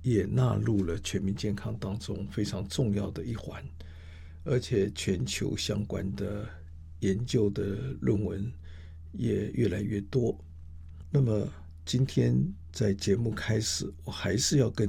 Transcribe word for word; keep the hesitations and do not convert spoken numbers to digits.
也纳入了全民健康当中非常重要的一环，而且全球相关的研究的论文也越来越多。那么今天在节目开始，我还是要跟